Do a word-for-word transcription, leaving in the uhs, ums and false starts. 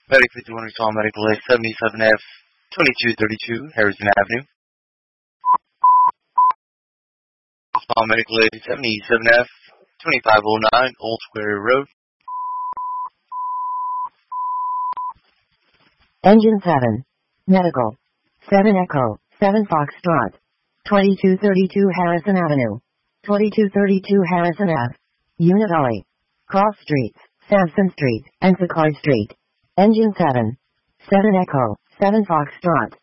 Medic fifty-one, recall medical A seventy-seven F twenty-two thirty-two, Harrison Avenue. Recall medical A seventy-seven F twenty-five oh nine, Old Square Road. Engine seven. Medical. seven Echo, seven Foxtrot. twenty-two thirty-two Harrison Avenue. twenty-two thirty-two Harrison Ave. Unit Alley. Cross Streets, Sampson Street, and Sequoia Street. Engine seven. seven Echo, seven Foxtrot.